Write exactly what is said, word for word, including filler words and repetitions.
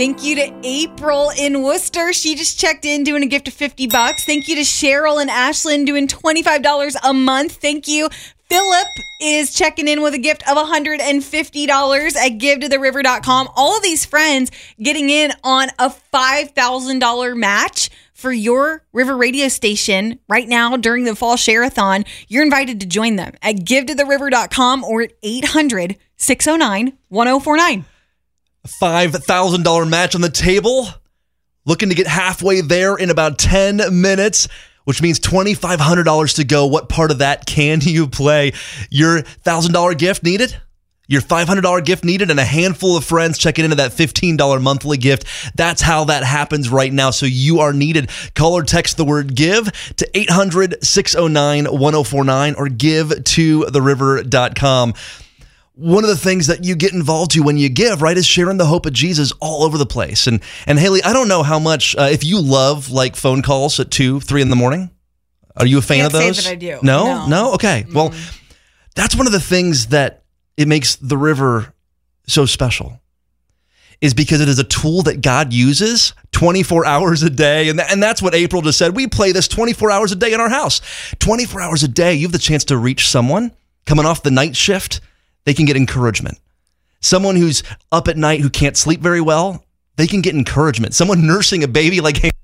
Thank you to April in Worcester. She just checked in doing a gift of fifty bucks. Thank you to Cheryl and Ashlyn doing twenty-five dollars a month. Thank you. Philip is checking in with a gift of one hundred fifty dollars at give to the river dot com. All of these friends getting in on a five thousand dollars match for your River radio station right now during the fall share-a-thon. You're invited to join them at give to the river dot com or at eight hundred, six oh nine, one oh four nine. A five thousand dollars match on the table. Looking to get halfway there in about ten minutes, which means twenty-five hundred dollars to go. What part of that can you play? Your one thousand dollars gift needed? Your five hundred dollars gift needed, and a handful of friends checking into that fifteen dollars monthly gift. That's how that happens right now. So you are needed. Call or text the word give to eight hundred, six oh nine, one oh four nine or give to the river dot com. One of the things that you get involved to when you give, right, is sharing the hope of Jesus all over the place. And and Haley, I don't know how much, uh, if you love like phone calls at two, three in the morning. Are you a fan Can't of those? say that I do. No? No? No? Okay. Mm. Well, that's one of the things that it makes the river so special, is because it is a tool that God uses twenty-four hours a day. And, th- and that's what April just said. We play this twenty-four hours a day in our house. twenty-four hours a day, you have the chance to reach someone coming off the night shift. They can get encouragement. Someone who's up at night who can't sleep very well, they can get encouragement. Someone nursing a baby like